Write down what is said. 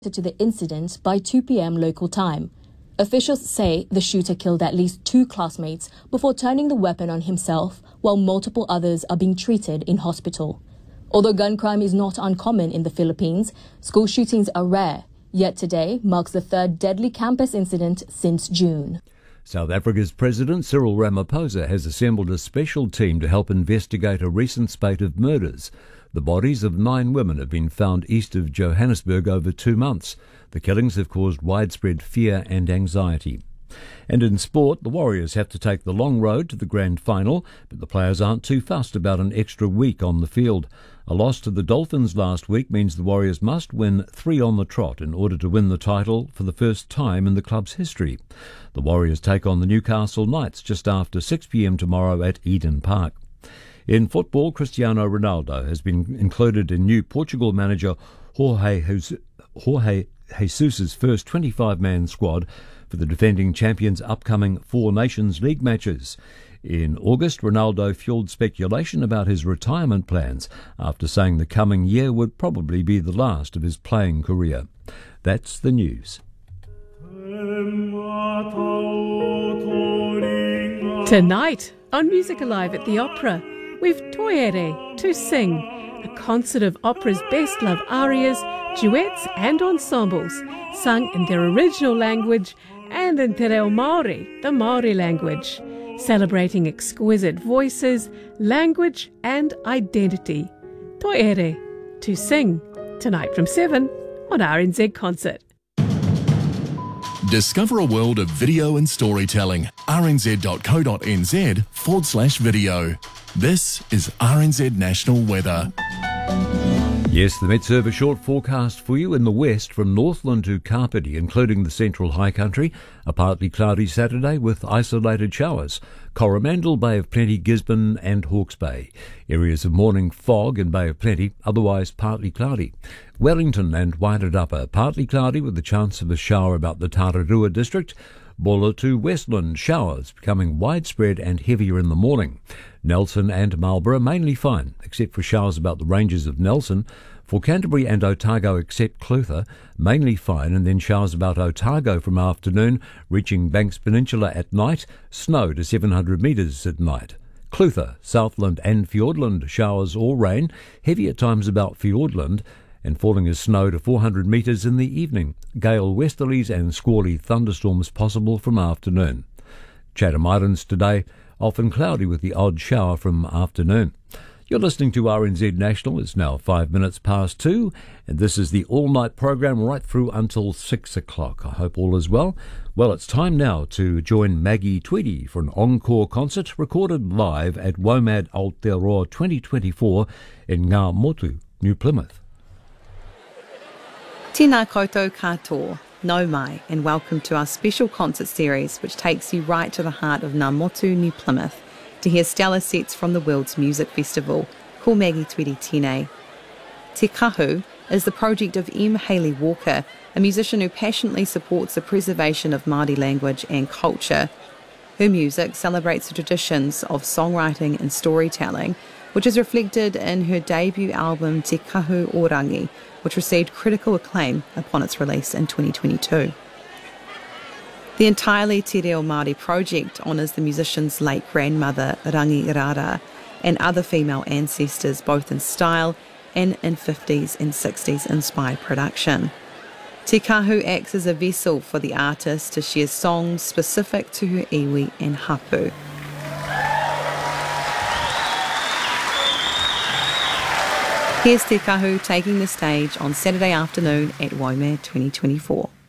to the incident by 2 p.m. local time. Officials say the shooter killed at least 2 classmates before turning the weapon on himself, while multiple others are being treated in hospital. Although gun crime is not uncommon in the Philippines, school shootings are rare. Yet today marks the 3rd deadly campus incident since June. South Africa's President Cyril Ramaphosa has assembled a special team to help investigate a recent spate of murders. The bodies of 9 women have been found east of Johannesburg over 2 months. The killings have caused widespread fear and anxiety. And in sport, the Warriors have to take the long road to the grand final, but the players aren't too fussed about an extra week on the field. A loss to the Dolphins last week means the Warriors must win 3 on the trot in order to win the title for the first time in the club's history. The Warriors take on the Newcastle Knights just after 6 p.m. tomorrow at Eden Park. In football, Cristiano Ronaldo has been included in new Portugal manager Jorge Jesus' first 25-man squad for the defending champions' upcoming 4 Nations League matches. In August, Ronaldo fueled speculation about his retirement plans after saying the coming year would probably be the last of his playing career. That's the news. Tonight on Music Alive at the Opera, we've Toiere, To Sing, a concert of opera's best love arias, duets and ensembles, sung in their original language and in Te Reo Māori, the Māori language, celebrating exquisite voices, language and identity. Toiere, To Sing, tonight from 7 on RNZ Concert. Discover a world of video and storytelling. rnz.co.nz/video. This is RNZ National Weather. Yes, the Met Service short forecast for you in the west from Northland to Kapiti, including the central high country. A partly cloudy Saturday with isolated showers. Coromandel, Bay of Plenty, Gisborne and Hawke's Bay. Areas of morning fog in Bay of Plenty, otherwise partly cloudy. Wellington and Wairarapa, partly cloudy with the chance of a shower about the Tararua district. Bulla to Westland, showers becoming widespread and heavier in the morning. Nelson and Marlborough mainly fine, except for showers about the ranges of Nelson. For Canterbury and Otago except Clutha, mainly fine, and then showers about Otago from afternoon, reaching Banks Peninsula at night, snow to 700 metres at night. Clutha, Southland and Fiordland, showers or rain, heavy at times about Fiordland, and falling as snow to 400 metres in the evening. Gale westerlies and squally thunderstorms possible from afternoon. Chatham Islands today, often cloudy with the odd shower from afternoon. You're listening to RNZ National. It's now 5 minutes past 2, and this is the all-night program right through until 6 o'clock. I hope all is well. Well, it's time now to join Maggie Tweedy for an encore concert recorded live at WOMAD Aotearoa 2024 in Ngā Motu, New Plymouth. Tēnā koutou katoa, nau mai, and welcome to our special concert series which takes you right to the heart of Ngā Motu, New Plymouth, to hear stellar sets from the world's music festival. Ko Maggie Tweedy tēnei. Te Kahu is the project of M. Hayley Walker, a musician who passionately supports the preservation of Māori language and culture. Her music celebrates the traditions of songwriting and storytelling, which is reflected in her debut album Te Kahu Orangi, which received critical acclaim upon its release in 2022. The entirely Te Reo Māori project honours the musician's late grandmother, Rangi Rara, and other female ancestors, both in style and in 50s and 60s inspired production. Te Kahu acts as a vessel for the artist to share songs specific to her iwi and hapu. Here's Te Kahu taking the stage on Saturday afternoon at WOMAD 2024.